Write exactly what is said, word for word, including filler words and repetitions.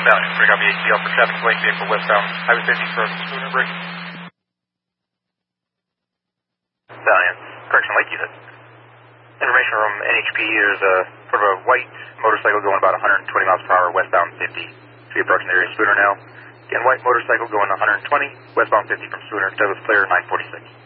Valiant. Bring up the H C L for traffic lane vehicle westbound Highway fifty from Schooner Bridge. Valiant. Correction, Lake unit. Information from N H P is a sort of a white motorcycle going about one hundred twenty miles per hour westbound fifty. To be approaching the area of Schooner now. Again, white motorcycle going one hundred twenty westbound fifty from Schooner. Douglas Player nine forty-six.